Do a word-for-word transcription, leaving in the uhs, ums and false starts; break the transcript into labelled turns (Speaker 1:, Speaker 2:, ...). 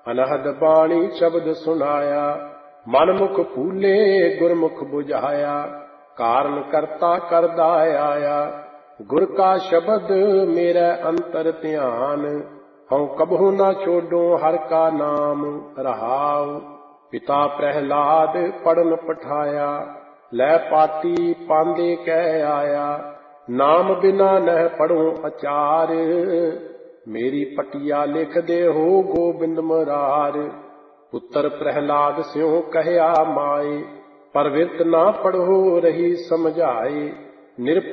Speaker 1: ਅਨਹਦ ਬਾਣੀ ਸ਼ਬਦ ਸੁਨਾਇਆ। ਮਨ ਮੁਖ ਫੂਲੇ ਗੁਰਮੁਖ ਬੁਝਾਇਆ। ਕਾਰਨ ਕਰਤਾ ਕਰਦਾ ਆਇਆ। ਗੁਰ ਕਾ ਸ਼ਬਦ ਮੇਰਾ ਅੰਤਰ ਧਿਆਨ। ਹਉ ਕਬਹੂ ਨਾ ਛੋਡੋ ਹਰ ਕਾ ਨਾਮ ਰਹਾਉ। ਪਿਤਾ ਪ੍ਰਹਿਲਾਦ ਪੜਨ ਪਠਾਇਆ। ਲੈ ਪਾਤੀ ਪਾਂਦੇ ਕਹਿ ਆਇਆ। ਨਾਮ ਬਿਨਾ ਨਹਿ ਪੜੋ ਅਚਾਰ। ਮੇਰੀ ਪਟਿਆ ਲਿਖਦੇ ਹੋ ਗੋਬਿੰਦ ਮੁਰਾਰ। ਪੁੱਤਰ ਪ੍ਰਹਿਲਾਦ ਸਿਉ ਕਹਿਆ ਮਾਏ। ਪਰ ਵਿਰਤ ਨਾ ਪੜੋ ਰਹੀ ਸਮਝਾਏ। ਨਿਰਪ